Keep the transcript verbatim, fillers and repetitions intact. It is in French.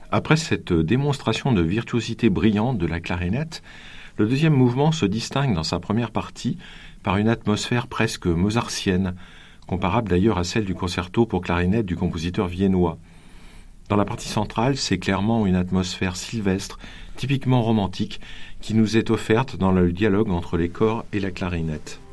Après cette démonstration de virtuosité brillante de la clarinette, le deuxième mouvement se distingue dans sa première partie par une atmosphère presque mozartienne, comparable d'ailleurs à celle du concerto pour clarinette du compositeur viennois. Dans la partie centrale, c'est clairement une atmosphère sylvestre, typiquement romantique, qui nous est offerte dans le dialogue entre les corps et la clarinette.